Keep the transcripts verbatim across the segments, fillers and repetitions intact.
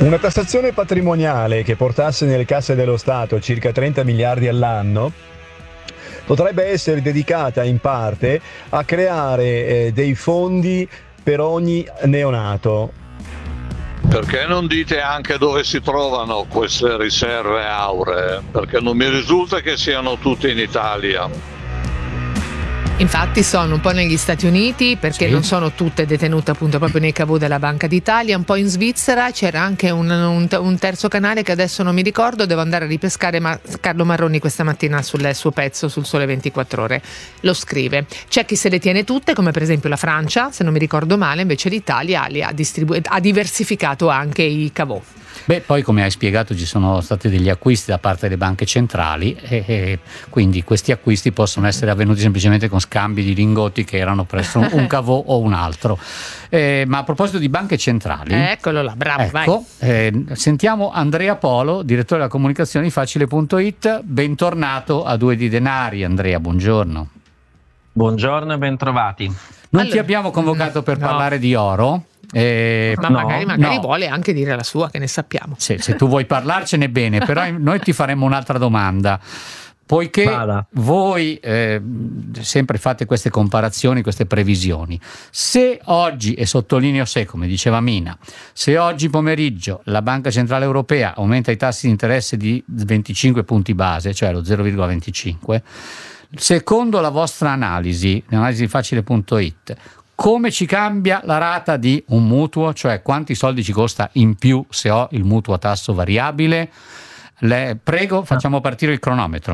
Una tassazione patrimoniale che portasse nelle casse dello Stato circa trenta miliardi all'anno potrebbe essere dedicata in parte a creare eh, dei fondi per ogni neonato. Perché non dite anche dove si trovano queste riserve auree? Perché non mi risulta che siano tutte in Italia. Infatti sono un po' negli Stati Uniti, perché Sì. non sono tutte detenute appunto proprio nei cavò della Banca d'Italia, un po' in Svizzera, c'era anche un, un, un terzo canale che adesso non mi ricordo, devo andare a ripescare, ma Carlo Marroni questa mattina sul suo pezzo sul Sole ventiquattro Ore lo scrive. C'è chi se le tiene tutte, come per esempio la Francia, se non mi ricordo male, invece l'Italia li ha, distribu- ha diversificato anche i cavò. Beh, poi come hai spiegato ci sono stati degli acquisti da parte delle banche centrali e, e quindi questi acquisti possono essere avvenuti semplicemente con scambi di lingotti che erano presso un, un cavò o un altro. Eh, ma a proposito di banche centrali, Eccolo là, bravo, ecco, vai. Eh, sentiamo Andrea Polo, direttore della comunicazione di Facile punto it. Bentornato a Due di Denari, Andrea, buongiorno. Buongiorno e bentrovati. Non Allora, ti abbiamo convocato per no. parlare di oro. Eh, Ma no, magari, magari no. vuole anche dire la sua, che ne sappiamo. Se, se tu vuoi parlarcene bene, però noi ti faremo un'altra domanda. Poiché Vada. voi eh, sempre fate queste comparazioni, queste previsioni, se oggi, e sottolineo se, come diceva Mina, se oggi pomeriggio la Banca Centrale Europea aumenta i tassi di interesse di venticinque punti base, cioè lo zero virgola venticinque, secondo la vostra analisi, l'analisi di Facile punto it, come ci cambia la rata di un mutuo, cioè quanti soldi ci costa in più se ho il mutuo a tasso variabile? Le, prego, facciamo partire il cronometro.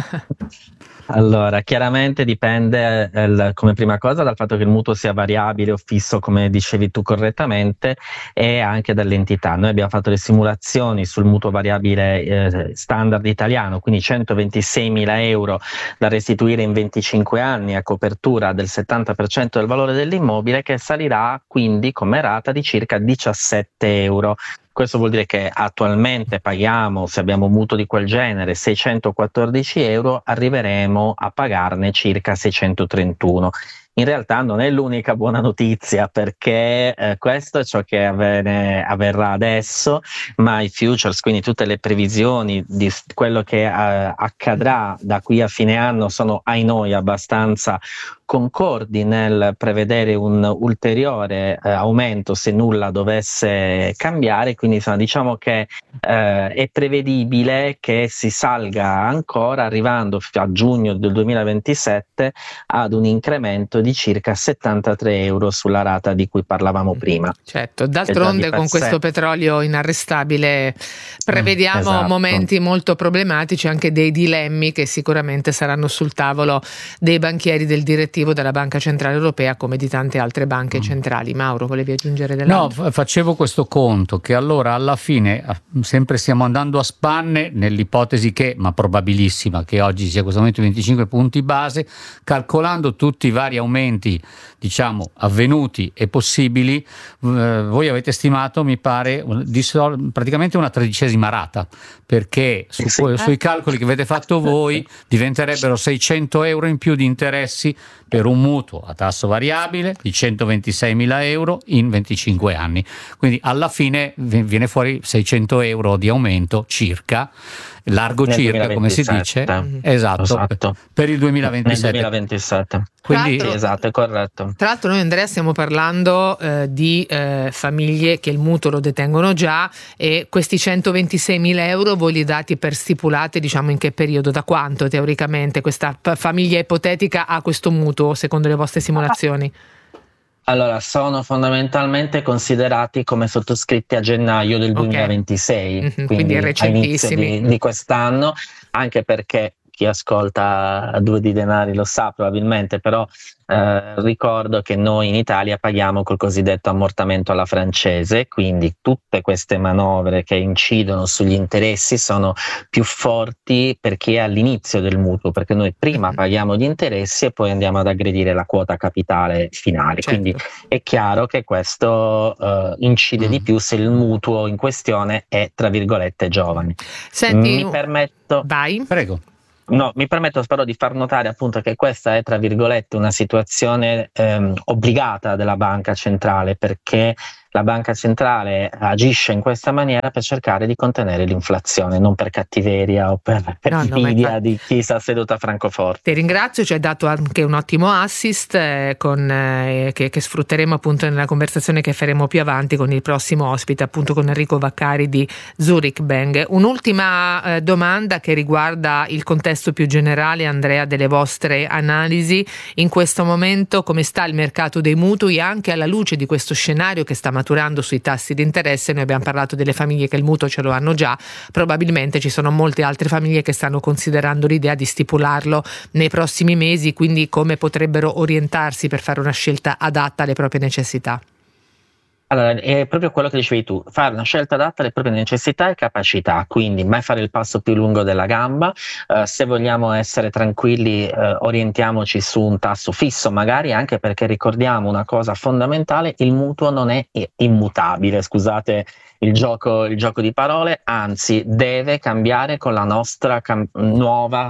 Allora, chiaramente dipende eh, come prima cosa dal fatto che il mutuo sia variabile o fisso, come dicevi tu correttamente, e anche dall'entità. Noi abbiamo fatto le simulazioni sul mutuo variabile eh, standard italiano, quindi centoventiseimila euro da restituire in venticinque anni a copertura del settanta per cento del valore dell'immobile, che salirà quindi come rata di circa diciassette euro. Questo vuol dire che attualmente paghiamo, se abbiamo un mutuo di quel genere, seicentoquattordici euro, arriveremo a pagarne circa seicentotrentuno. In realtà non è l'unica buona notizia, perché eh, questo è ciò che avvene, avverrà adesso, ma i futures, quindi tutte le previsioni di quello che eh, accadrà da qui a fine anno, sono ai noi abbastanza concordi nel prevedere un ulteriore eh, aumento se nulla dovesse cambiare, quindi insomma, diciamo che eh, è prevedibile che si salga ancora, arrivando a giugno del duemilaventisette ad un incremento di circa settantatré euro sulla rata di cui parlavamo prima. Certo, d'altronde con questo petrolio inarrestabile prevediamo mm, esatto. momenti molto problematici, anche dei dilemmi che sicuramente saranno sul tavolo dei banchieri, del direttivo della Banca Centrale Europea, come di tante altre banche mm. centrali. Mauro, volevi aggiungere dell'altro? No, facevo questo conto che allora alla fine sempre stiamo andando a spanne, nell'ipotesi che, ma probabilissima, che oggi sia questo momento venticinque punti base, calcolando tutti i vari aumenti, diciamo, avvenuti e possibili, eh, voi avete stimato, mi pare, di sol- praticamente una tredicesima rata, perché su, sì. sui calcoli che avete fatto voi diventerebero seicento euro in più di interessi per un mutuo a tasso variabile di centoventiseimila euro in venticinque anni. Quindi alla fine viene fuori seicento euro di aumento circa, largo nel circa, come si dice, mm-hmm. esatto, esatto, per il duemilaventisette. Nel duemilaventisette. Quindi Tra esatto, è corretto. Tra l'altro noi, Andrea, stiamo parlando eh, di eh, famiglie che il mutuo lo detengono già, e questi centoventiseimila euro voi li date per stipulate, diciamo, in che periodo, da quanto teoricamente questa f- famiglia ipotetica ha questo mutuo secondo le vostre simulazioni? Allora, sono fondamentalmente considerati come sottoscritti a gennaio del Okay. duemilaventisei, Mm-hmm, quindi, quindi a inizio recentissimi. di, di quest'anno, anche perché chi ascolta Due di Denari lo sa probabilmente, però eh, ricordo che noi in Italia paghiamo col cosiddetto ammortamento alla francese, quindi tutte queste manovre che incidono sugli interessi sono più forti per chi è all'inizio del mutuo, perché noi prima paghiamo gli interessi e poi andiamo ad aggredire la quota capitale finale. Certo. Quindi è chiaro che questo eh, incide Mm. di più se il mutuo in questione è, tra virgolette, giovane. Senti, Mi permetto vai. prego. No, mi permetto però di far notare appunto che questa è, tra virgolette, una situazione ehm, obbligata della banca centrale, perché la banca centrale agisce in questa maniera per cercare di contenere l'inflazione, non per cattiveria o per, per no, no, invidia di chi sta seduto a Francoforte. Ti ringrazio, ci hai dato anche un ottimo assist eh, con, eh, che, che sfrutteremo appunto nella conversazione che faremo più avanti con il prossimo ospite, appunto con Enrico Vaccari di Zurich Bank. Un'ultima eh, domanda che riguarda il contesto più generale, Andrea, delle vostre analisi. In questo momento come sta il mercato dei mutui anche alla luce di questo scenario che sta maturando sui tassi di interesse? Noi abbiamo parlato delle famiglie che il mutuo ce lo hanno già, probabilmente ci sono molte altre famiglie che stanno considerando l'idea di stipularlo nei prossimi mesi, quindi come potrebbero orientarsi per fare una scelta adatta alle proprie necessità? Allora, è proprio quello che dicevi tu, fare una scelta adatta alle proprie necessità e capacità, quindi mai fare il passo più lungo della gamba. Uh, se vogliamo essere tranquilli, uh, orientiamoci su un tasso fisso, magari, anche perché ricordiamo una cosa fondamentale: il mutuo non è immutabile, scusate il gioco, il gioco di parole, anzi deve cambiare con la nostra cam- nuova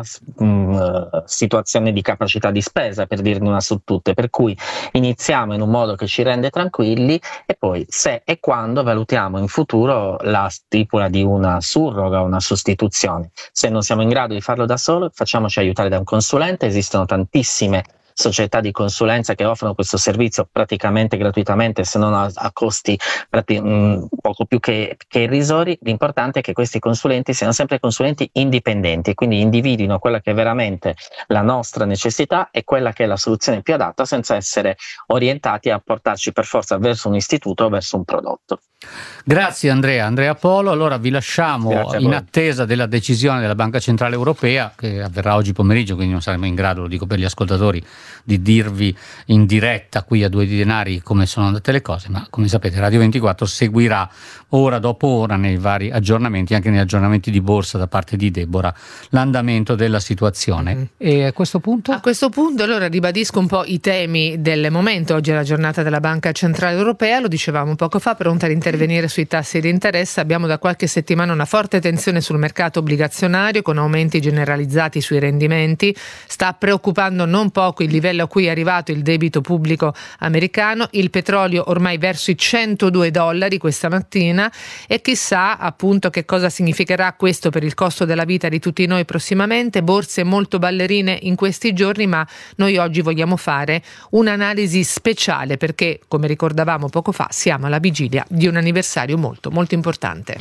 mh, situazione di capacità di spesa, per dirne una su tutte, per cui iniziamo in un modo che ci rende tranquilli e poi se e quando valutiamo in futuro la stipula di una surroga, una sostituzione. Se non siamo in grado di farlo da solo, facciamoci aiutare da un consulente. Esistono tantissime società di consulenza che offrono questo servizio praticamente gratuitamente, se non a, a costi prati, mh, poco più che, che irrisori. L'importante è che questi consulenti siano sempre consulenti indipendenti, quindi individuino quella che è veramente la nostra necessità e quella che è la soluzione più adatta, senza essere orientati a portarci per forza verso un istituto o verso un prodotto. Grazie Andrea, Andrea Polo. Allora vi lasciamo in attesa della decisione della Banca Centrale Europea, che avverrà oggi pomeriggio, quindi non saremo in grado, lo dico per gli ascoltatori, di dirvi in diretta qui a Due di Denari come sono andate le cose, ma come sapete Radio ventiquattro seguirà ora dopo ora nei vari aggiornamenti, anche negli aggiornamenti di borsa da parte di Deborah, l'andamento della situazione. Mm-hmm. E a questo punto? A questo punto allora ribadisco un po' i temi del momento. Oggi è la giornata della Banca Centrale Europea, lo dicevamo poco fa, pronta ad intervenire sui tassi di interesse. Abbiamo da qualche settimana una forte tensione sul mercato obbligazionario con aumenti generalizzati sui rendimenti. Sta preoccupando non poco il livello a cui è arrivato il debito pubblico americano, il petrolio ormai verso i centodue dollari questa mattina, e chissà appunto che cosa significherà questo per il costo della vita di tutti noi prossimamente. Borse molto ballerine in questi giorni, ma noi oggi vogliamo fare un'analisi speciale perché, come ricordavamo poco fa, siamo alla vigilia di un anniversario molto molto importante.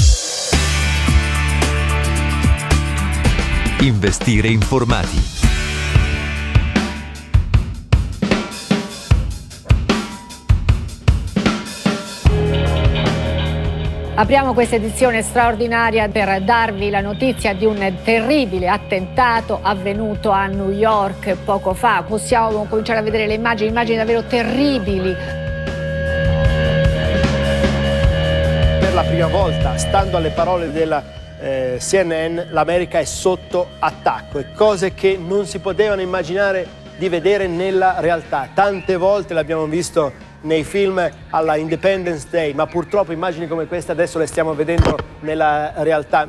Investire informati. Apriamo questa edizione straordinaria per darvi la notizia di un terribile attentato avvenuto a New York poco fa. Possiamo cominciare a vedere le immagini, immagini davvero terribili. Per la prima volta, stando alle parole della eh, C N N, l'America è sotto attacco e cose che non si potevano immaginare di vedere nella realtà. Tante volte l'abbiamo visto nei film alla Independence Day, ma purtroppo immagini come queste adesso le stiamo vedendo nella realtà.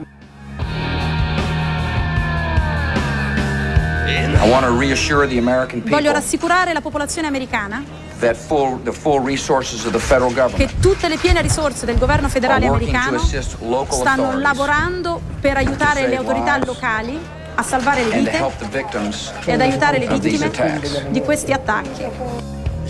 I want to reassure the American people. Voglio rassicurare la popolazione americana that full, the full resources of the federal government che tutte le piene risorse del governo federale americano stanno lavorando per aiutare le autorità locali a salvare le vite e ad aiutare le vittime di questi attacchi.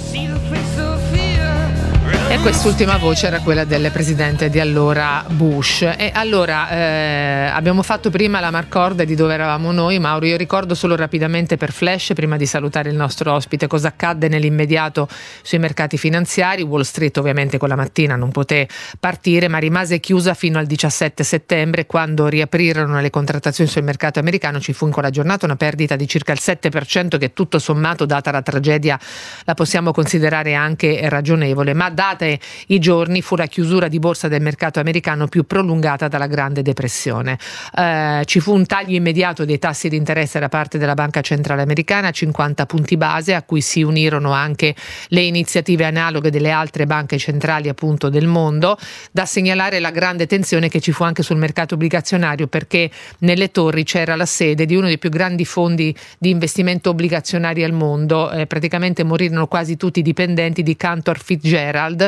E quest'ultima voce era quella del presidente di allora Bush. E allora eh, abbiamo fatto prima la marcorda di dove eravamo noi. Mauro, io ricordo solo rapidamente per flash, prima di salutare il nostro ospite, cosa accadde nell'immediato sui mercati finanziari. Wall Street ovviamente quella mattina non poté partire, ma rimase chiusa fino al diciassette settembre, quando riaprirono le contrattazioni sul mercato americano. Ci fu in quella giornata una perdita di circa il sette per cento, che tutto sommato, data la tragedia, la possiamo considerare anche ragionevole, ma data i giorni fu la chiusura di borsa del mercato americano più prolungata dalla Grande Depressione. Eh, ci fu un taglio immediato dei tassi di interesse da parte della Banca Centrale Americana, cinquanta punti base, a cui si unirono anche le iniziative analoghe delle altre banche centrali appunto del mondo. Da segnalare la grande tensione che ci fu anche sul mercato obbligazionario, perché nelle torri c'era la sede di uno dei più grandi fondi di investimento obbligazionari al mondo. Eh, praticamente morirono quasi tutti i dipendenti di Cantor Fitzgerald,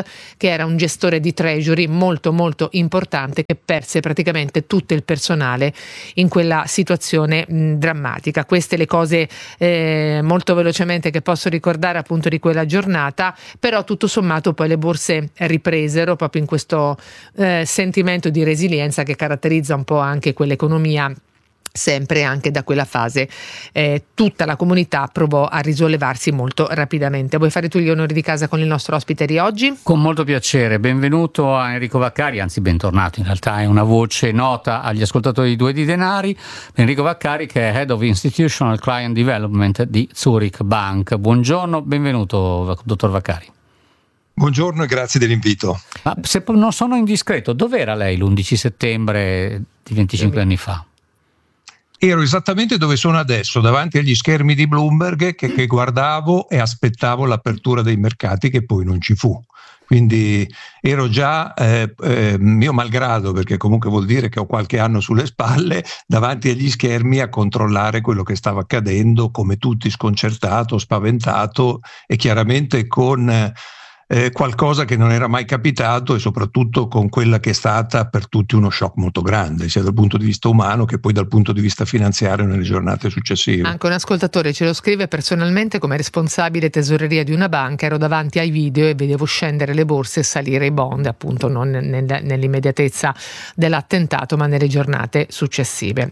che era un gestore di treasury molto molto importante, che perse praticamente tutto il personale in quella situazione mh, drammatica. Queste le cose eh, molto velocemente che posso ricordare appunto di quella giornata, però tutto sommato poi le borse ripresero proprio in questo eh, sentimento di resilienza che caratterizza un po' anche quell'economia. Sempre anche da quella fase eh, tutta la comunità provò a risollevarsi molto rapidamente. Vuoi fare tu gli onori di casa con il nostro ospite di oggi? Con molto piacere, benvenuto a Enrico Vaccari, anzi bentornato, in realtà è una voce nota agli ascoltatori di Due di Denari. Enrico Vaccari, che è Head of Institutional Client Development di Zurich Bank. Buongiorno, benvenuto dottor Vaccari. Buongiorno e grazie dell'invito. Ma se non sono indiscreto, dov'era lei l'undici settembre di venticinque anni fa? Ero esattamente dove sono adesso, davanti agli schermi di Bloomberg che, che guardavo e aspettavo l'apertura dei mercati, che poi non ci fu. Quindi ero già, eh, eh, mio malgrado, perché comunque vuol dire che ho qualche anno sulle spalle, davanti agli schermi a controllare quello che stava accadendo, come tutti sconcertato, spaventato e chiaramente con Eh, qualcosa che non era mai capitato, e soprattutto con quella che è stata per tutti uno shock molto grande, sia dal punto di vista umano che poi dal punto di vista finanziario nelle giornate successive. Anche un ascoltatore ce lo scrive: personalmente, come responsabile tesoreria di una banca, ero davanti ai video e vedevo scendere le borse e salire i bond, appunto non nel, nell'immediatezza dell'attentato ma nelle giornate successive.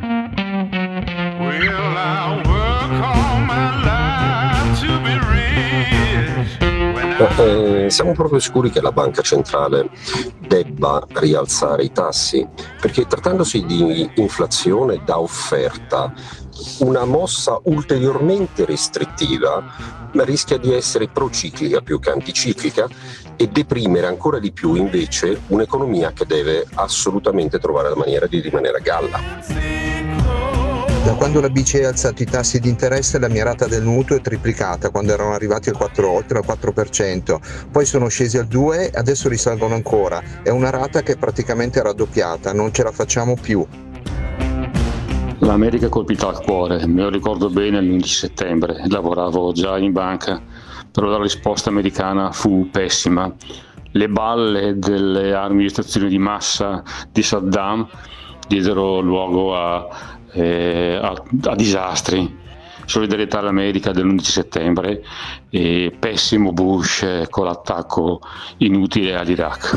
Eh, siamo proprio sicuri che la banca centrale debba rialzare i tassi, perché trattandosi di inflazione da offerta, una mossa ulteriormente restrittiva rischia di essere prociclica più che anticiclica e deprimere ancora di più invece un'economia che deve assolutamente trovare la maniera di rimanere a galla. Da quando la B C E ha alzato i tassi di interesse, la mia rata del mutuo è triplicata quando erano arrivati al quattro, oltre al quattro per cento, poi sono scesi al due per cento, adesso risalgono ancora. È una rata che è praticamente raddoppiata, non ce la facciamo più. L'America è colpita al cuore, me lo ricordo bene l'undici settembre, lavoravo già in banca, però la risposta americana fu pessima. Le balle delle armi di distruzione di massa di Saddam diedero luogo a Eh, a, a disastri. Solidarietà all'America dell'undici settembre e pessimo Bush eh, con l'attacco inutile all'Iraq.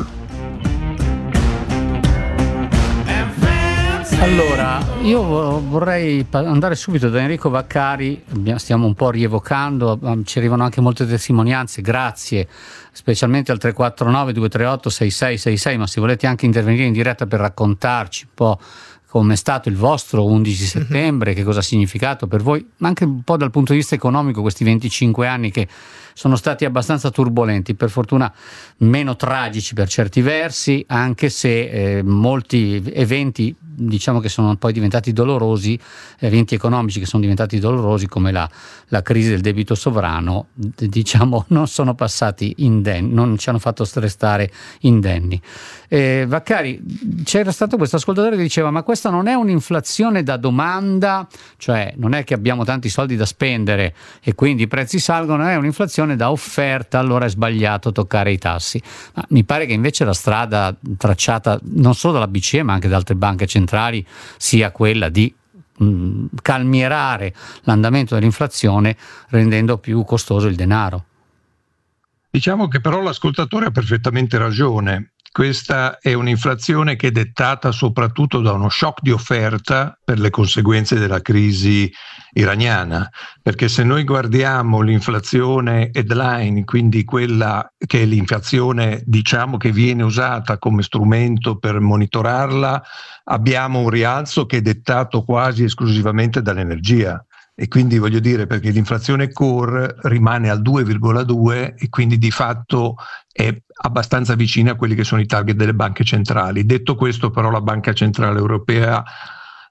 Allora, io vorrei andare subito da Enrico Vaccari, stiamo un po' rievocando, ci arrivano anche molte testimonianze, grazie, specialmente al tre quattro nove due tre otto sei sei sei sei, ma se volete anche intervenire in diretta per raccontarci un po' come è stato il vostro undici settembre, che cosa ha significato per voi, ma anche un po' dal punto di vista economico, questi venticinque anni che sono stati abbastanza turbolenti, per fortuna meno tragici per certi versi, anche se eh, molti eventi diciamo che sono poi diventati dolorosi, eventi economici che sono diventati dolorosi come la, la crisi del debito sovrano, diciamo non sono passati indenni, non ci hanno fatto restare indenni. Eh, Vaccari, c'era stato questo ascoltatore che diceva: ma questa non è un'inflazione da domanda, cioè non è che abbiamo tanti soldi da spendere e quindi i prezzi salgono, è un'inflazione da offerta, allora è sbagliato toccare i tassi. Ma mi pare che invece la strada tracciata non solo dalla B C E ma anche da altre banche centrali sia quella di mh, calmierare l'andamento dell'inflazione rendendo più costoso il denaro. Diciamo che però l'ascoltatore ha perfettamente ragione. Questa è un'inflazione che è dettata soprattutto da uno shock di offerta per le conseguenze della crisi iraniana, perché se noi guardiamo l'inflazione headline, quindi quella che è l'inflazione diciamo che viene usata come strumento per monitorarla, abbiamo un rialzo che è dettato quasi esclusivamente dall'energia. E quindi voglio dire, perché l'inflazione core rimane al due virgola due e quindi di fatto è abbastanza vicina a quelli che sono i target delle banche centrali. Detto questo, però, la Banca Centrale Europea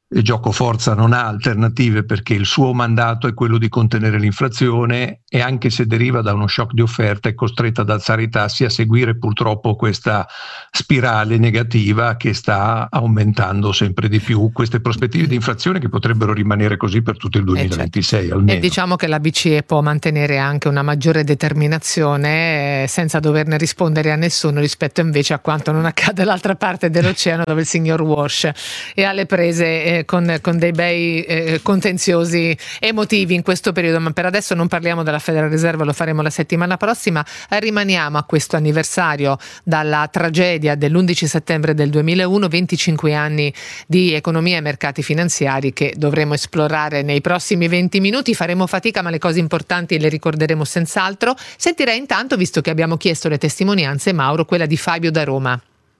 il gioco forza non ha alternative perché il suo mandato è quello di contenere l'inflazione e anche se deriva da uno shock di offerta è costretta ad alzare i tassi, a seguire purtroppo questa spirale negativa che sta aumentando sempre di più queste prospettive di inflazione che potrebbero rimanere così per tutto il duemilaventisei e certo. almeno. E diciamo che la B C E può mantenere anche una maggiore determinazione eh, senza doverne rispondere a nessuno rispetto invece a quanto non accade dall'altra parte dell'oceano dove il signor Walsh è alle prese eh, Con, con dei bei eh, contenziosi emotivi in questo periodo, ma per adesso non parliamo della Federal Reserve, lo faremo la settimana prossima. Eh, rimaniamo a questo anniversario dalla tragedia dell'undici settembre del duemilauno, venticinque anni di economia e mercati finanziari che dovremo esplorare nei prossimi venti minuti. Faremo fatica, ma le cose importanti le ricorderemo senz'altro. Sentirei intanto, visto che abbiamo chiesto le testimonianze, Mauro, quella di Fabio da Roma.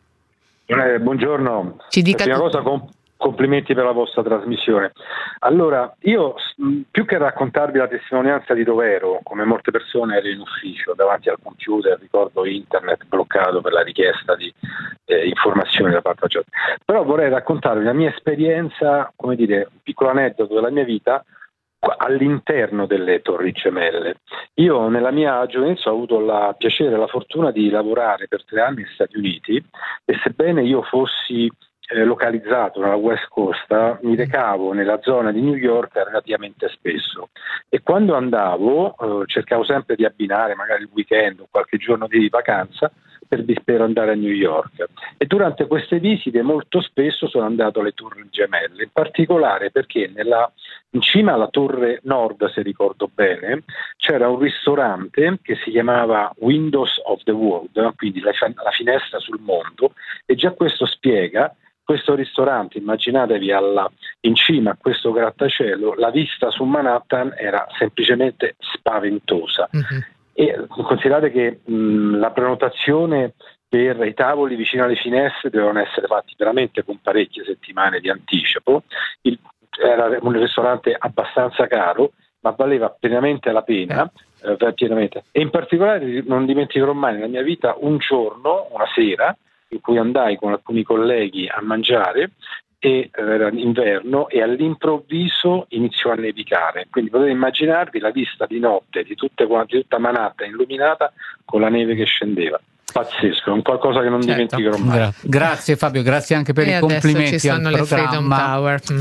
Eh, buongiorno. Ci dica prima cosa com- complimenti per la vostra trasmissione. Allora, io più che raccontarvi la testimonianza di dove ero, come molte persone ero in ufficio davanti al computer, ricordo internet bloccato per la richiesta di eh, informazioni da parte della gente. Però vorrei raccontarvi la mia esperienza, come dire, un piccolo aneddoto della mia vita all'interno delle Torri Gemelle. Io nella mia giovinezza ho avuto il piacere e la fortuna di lavorare per tre anni negli Stati Uniti e sebbene io fossi eh, localizzato nella West Coast, mi recavo nella zona di New York relativamente spesso e quando andavo eh, cercavo sempre di abbinare magari il weekend o qualche giorno di vacanza per, per andare a New York e durante queste visite molto spesso sono andato alle Torri Gemelle, in particolare perché nella, in cima alla Torre Nord, se ricordo bene, c'era un ristorante che si chiamava Windows of the World, quindi la, la finestra sul mondo, e già questo spiega. Questo ristorante, immaginatevi alla, in cima a questo grattacielo, la vista su Manhattan era semplicemente spaventosa. Mm-hmm. E considerate che mh, la prenotazione per i tavoli vicino alle finestre dovevano essere fatti veramente con parecchie settimane di anticipo. Il, era un ristorante abbastanza caro, ma valeva pienamente la pena. Eh, pienamente. E in particolare non dimenticherò mai nella mia vita un giorno, una sera, in cui andai con alcuni colleghi a mangiare e era inverno e all'improvviso iniziò a nevicare, quindi potete immaginarvi la vista di notte di tutte quante, tutta Manhattan illuminata con la neve che scendeva. Pazzesco, è un qualcosa che non certo. dimenticherò mai. Gra- grazie Fabio, grazie anche per e i complimenti ci stanno al le programma. Freedom Tower. Mm.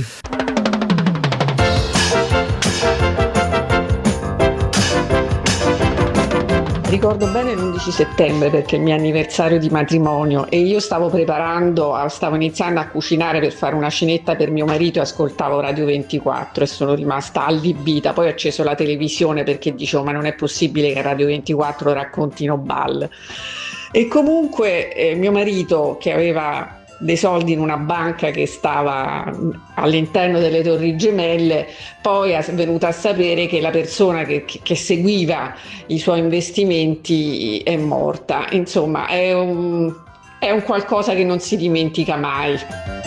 Ricordo bene l'undici settembre perché è il mio anniversario di matrimonio e io stavo preparando, stavo iniziando a cucinare per fare una cenetta per mio marito e ascoltavo Radio ventiquattro e sono rimasta allibita. Poi ho acceso la televisione perché dicevo ma non è possibile che Radio ventiquattro raccontino ball. E comunque eh, mio marito, che aveva dei soldi in una banca che stava all'interno delle Torri Gemelle, poi è venuto a sapere che la persona che, che seguiva i suoi investimenti è morta. Insomma, è un, è un qualcosa che non si dimentica mai.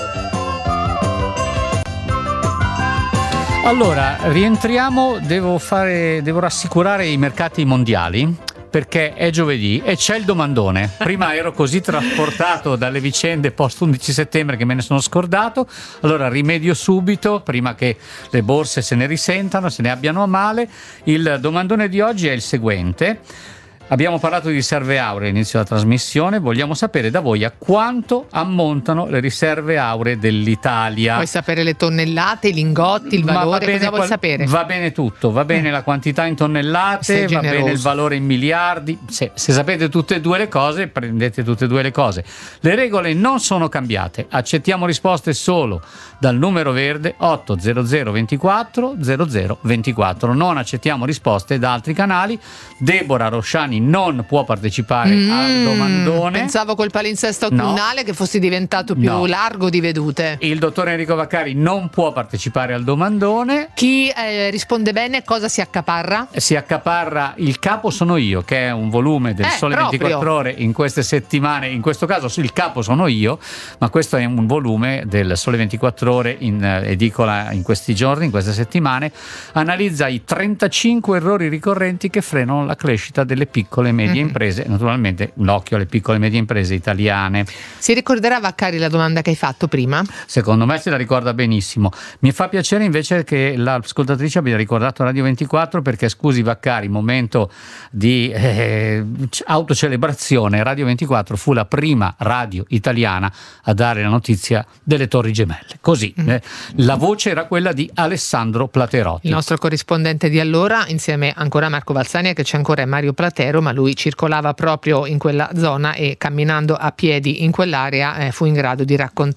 Allora, rientriamo, devo fare, devo rassicurare i mercati mondiali. Perché è giovedì e c'è il domandone. Prima ero così trasportato dalle vicende post undici settembre che me ne sono scordato. Allora rimedio subito, prima che le borse se ne risentano, se ne abbiano a male. Il domandone di oggi è il seguente. Abbiamo parlato di riserve auree all'inizio della trasmissione, vogliamo sapere da voi a quanto ammontano le riserve auree dell'Italia. Vuoi sapere le tonnellate, i lingotti, il valore, cosa vuoi qual- sapere? Va bene tutto, va bene eh. la quantità in tonnellate, va bene il valore in miliardi. Se, se sapete tutte e due le cose, prendete tutte e due le cose. Le regole non sono cambiate, accettiamo risposte solo dal numero verde otto zero zero ventiquattro zero zero ventiquattro. Non accettiamo risposte da altri canali. Deborah Rosciani non può partecipare mm, al domandone. Pensavo col palinsesto autunnale no. che fossi diventato più no. largo di vedute. Il dottor Enrico Vaccari non può partecipare al domandone. Chi eh, risponde bene cosa si accaparra? Si accaparra Il capo sono io, che è un volume del eh, Sole proprio. ventiquattro ore in queste settimane. In questo caso il capo sono io, ma questo è un volume del Sole ventiquattro ore in edicola in questi giorni, in queste settimane. Analizza i trentacinque errori ricorrenti che frenano la crescita delle piccole piccole e medie Mm-hmm. imprese, naturalmente un occhio alle piccole e medie imprese italiane. Si ricorderà Vaccari la domanda che hai fatto prima? Secondo me se la ricorda benissimo. Mi fa piacere invece che l'ascoltatrice abbia ricordato Radio ventiquattro, perché scusi Vaccari, momento di eh, autocelebrazione, Radio ventiquattro fu la prima radio italiana a dare la notizia delle Torri Gemelle. Così, mm. eh, la voce era quella di Alessandro Platerotti. Il nostro corrispondente di allora, insieme ancora a Marco Valsania, che c'è ancora, è Mario Platero, ma lui circolava proprio in quella zona e camminando a piedi in quell'area eh, fu in grado di raccontare